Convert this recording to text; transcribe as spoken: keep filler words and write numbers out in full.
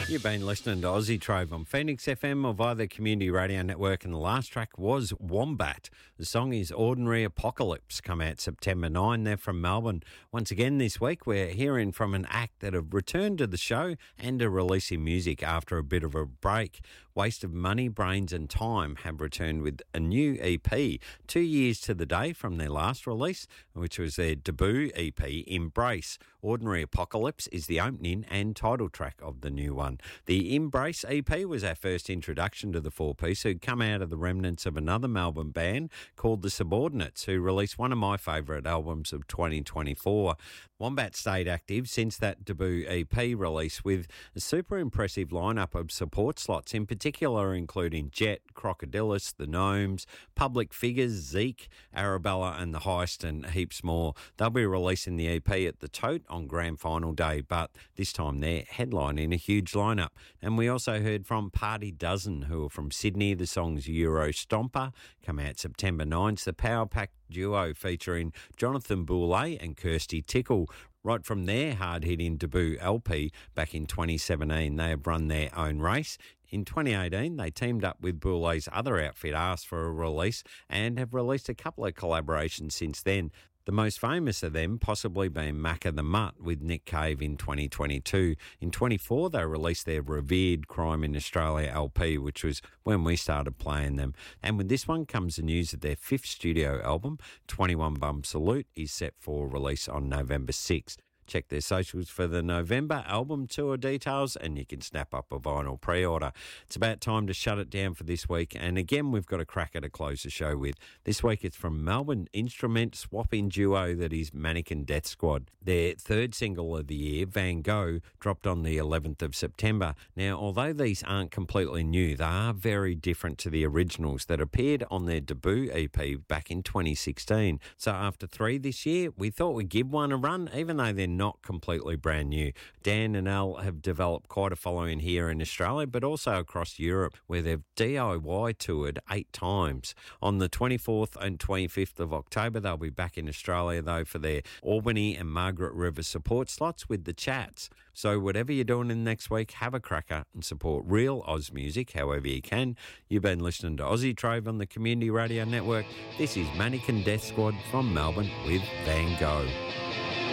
You've been listening to Aussie Trove on Phoenix F M or via the Community Radio Network, and the last track was Wombat. The song is Ordinary Apocalypse, come out September ninth. They're from Melbourne. Once again this week, we're hearing from an act that have returned to the show and are releasing music after a bit of a break. Waste of Money, Brains and Time have returned with a new E P, two years to the day from their last release, which was their debut E P, Embrace. Ordinary Apocalypse is the opening and title track of the new one. The Embrace E P was our first introduction to the four-piece, who'd come out of the remnants of another Melbourne band called The Subordinates, who released one of my favourite albums of twenty twenty-four. Wombat stayed active since that debut E P release with a super impressive lineup of support slots, in particular including Jet, Crocodilus, The Gnomes, Public Figures, Zeke, Arabella and The Heist, and heaps more. They'll be releasing the E P at the Tote on grand final day, but this time they're headlining a huge lineup. And we also heard from Party Dozen, who are from Sydney. The song's Euro Stomper, come out September ninth. The Power Pack duo featuring Jonathan Boulay and Kirsty Tickle. Right from their hard-hitting debut L P back in twenty seventeen, they have run their own race. In twenty eighteen, they teamed up with Boulay's other outfit, Asked for a release, and have released a couple of collaborations since then. The most famous of them possibly being Macca the Mutt with Nick Cave in twenty twenty-two. In twenty-four, they released their revered Crime in Australia L P, which was when we started playing them. And with this one comes the news that their fifth studio album, twenty-one Bum Salute, is set for release on November sixth. Check their socials for the November album tour details and you can snap up a vinyl pre-order. It's about time to shut it down for this week, and again we've got a cracker to close the show with. This week it's from Melbourne instrument swapping duo that is Mannequin Death Squad. Their third single of the year, Van Gogh, dropped on the eleventh of September. Now, although these aren't completely new, they are very different to the originals that appeared on their debut E P back in twenty sixteen. So after three this year, we thought we'd give one a run, even though they're not completely brand new. Dan and Al have developed quite a following here in Australia, but also across Europe, where they've D I Y toured eight times. On the twenty-fourth and twenty-fifth of October, they'll be back in Australia, though, for their Albany and Margaret River support slots with the Chats. So whatever you're doing in the next week, have a cracker and support real Oz music however you can. You've been listening to Aussie Trove on the Community Radio Network. This is Mannequin Death Squad from Melbourne with Van Gogh.